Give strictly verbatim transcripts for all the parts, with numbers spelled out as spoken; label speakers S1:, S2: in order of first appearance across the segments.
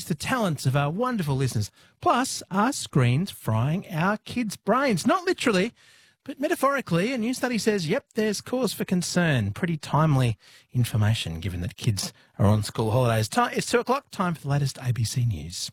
S1: showcase the talents of our wonderful listeners. Plus, are screens frying our kids' brains? Not literally, but metaphorically. A new study says, yep, there's cause for concern. Pretty timely information, given that kids are on school holidays. Time, it's two o'clock, time for the latest A B C News.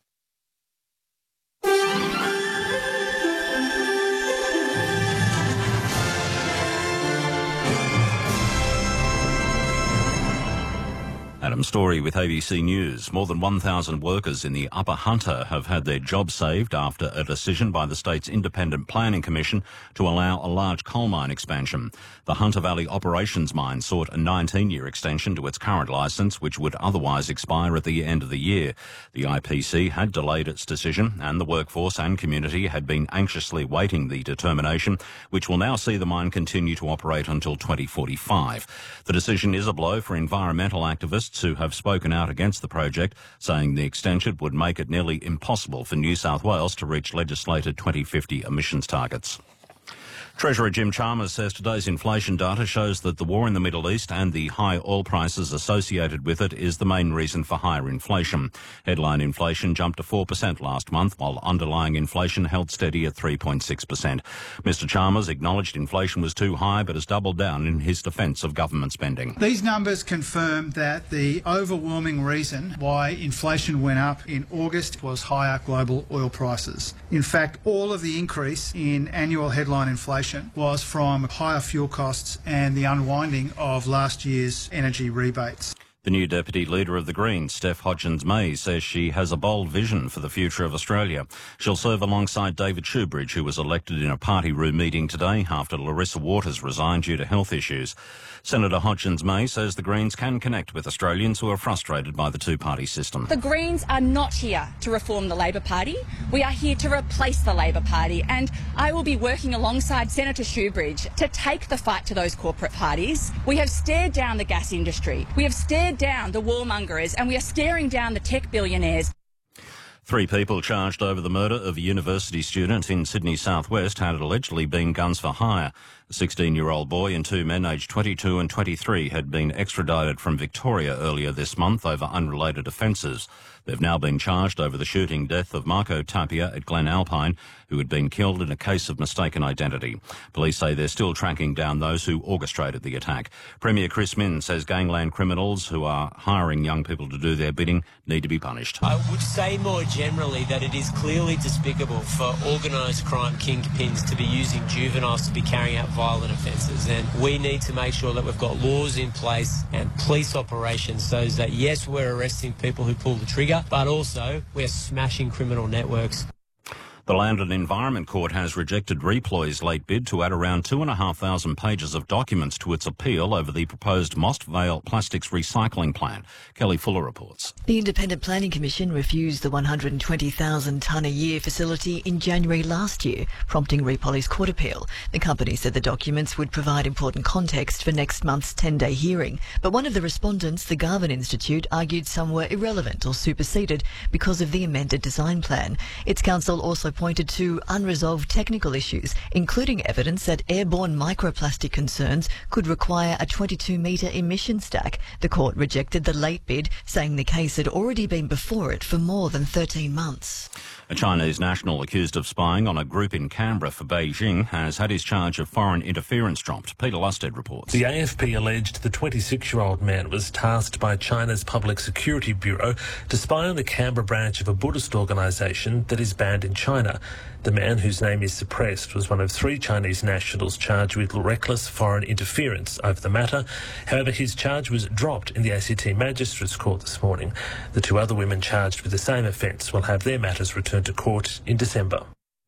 S2: Adam Story with A B C News. More than one thousand workers in the Upper Hunter have had their jobs saved after a decision by the state's Independent Planning Commission to allow a large coal mine expansion. The Hunter Valley Operations Mine sought a nineteen-year extension to its current licence, which would otherwise expire at the end of the year. The I P C had delayed its decision, and the workforce and community had been anxiously waiting the determination, which will now see the mine continue to operate until twenty forty-five. The decision is a blow for environmental activists who have spoken out against the project, saying the extension would make it nearly impossible for New South Wales to reach legislated twenty fifty emissions targets. Treasurer Jim Chalmers says today's inflation data shows that the war in the Middle East and the high oil prices associated with it is the main reason for higher inflation. Headline inflation jumped to four percent last month, while underlying inflation held steady at three point six percent. Mister Chalmers acknowledged inflation was too high, but has doubled down in his defence of government spending.
S3: These numbers confirm that the overwhelming reason why inflation went up in August was higher global oil prices. In fact, all of the increase in annual headline inflation was from higher fuel costs and the unwinding of last year's energy rebates.
S2: The new Deputy Leader of the Greens, Steph Hodgins-May, says she has a bold vision for the future of Australia. She'll serve alongside David Shoebridge, who was elected in a party room meeting today after Larissa Waters resigned due to health issues. Senator Hodgins-May says the Greens can connect with Australians who are frustrated by the two-party system.
S4: The Greens are not here to reform the Labor Party. We are here to replace the Labor Party, and I will be working alongside Senator Shoebridge to take the fight to those corporate parties. We have stared down the gas industry. We have stared down the warmongers, and we are staring down the tech billionaires.
S2: Three people charged over the murder of a university student in Sydney southwest had allegedly been guns for hire. A sixteen-year-old boy and two men aged twenty-two and twenty-three had been extradited from Victoria earlier this month over unrelated offences. They've now been charged over the shooting death of Marco Tapia at Glen Alpine, who had been killed in a case of mistaken identity. Police say they're still tracking down those who orchestrated the attack. Premier Chris Minns says gangland criminals who are hiring young people to do their bidding need to be punished.
S5: I would say more generally that it is clearly despicable for organised crime kingpins to be using juveniles to be carrying out violent offences, and we need to make sure that we've got laws in place and police operations so that, yes, we're arresting people who pull the trigger, but also we're smashing criminal networks.
S2: The Land and Environment Court has rejected Reploy's late bid to add around two and a half thousand pages of documents to its appeal over the proposed Moss Vale Plastics recycling plant. Kelly Fuller reports.
S6: The Independent Planning Commission refused the one hundred twenty thousand tonne a year facility in January last year, prompting Repolly's court appeal. The company said the documents would provide important context for next month's ten-day hearing, but one of the respondents, the Garvan Institute, argued some were irrelevant or superseded because of the amended design plan. Its counsel also pointed to unresolved technical issues, including evidence that airborne microplastic concerns could require a twenty-two metre emission stack. The court rejected the late bid, saying the case had already been before it for more than thirteen months.
S2: A Chinese national accused of spying on a group in Canberra for Beijing has had his charge of foreign interference dropped. Peter Lusted reports.
S7: The A F P alleged the twenty-six-year-old man was tasked by China's Public Security Bureau to spy on the Canberra branch of a Buddhist organisation that is banned in China. The man, whose name is suppressed, was one of three Chinese nationals charged with reckless foreign interference over the matter. However, his charge was dropped in the A C T Magistrates Court this morning. The two other women charged with the same offence will have their matters returned to court in December.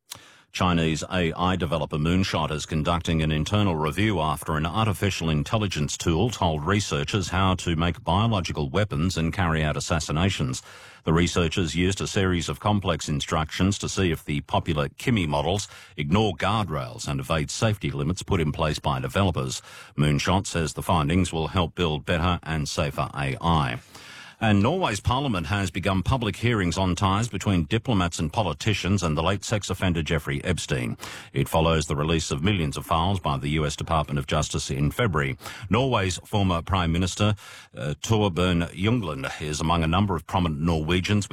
S2: Chinese A I developer Moonshot is conducting an internal review after an artificial intelligence tool told researchers how to make biological weapons and carry out assassinations. The researchers used a series of complex instructions to see if the popular Kimi models ignore guardrails and evade safety limits put in place by developers. Moonshot says the findings will help build better and safer A I. And Norway's parliament has begun public hearings on ties between diplomats and politicians and the late sex offender Jeffrey Epstein. It follows the release of millions of files by the U S Department of Justice in February. Norway's former Prime Minister, uh, Torbjørn Jagland, is among a number of prominent Norwegians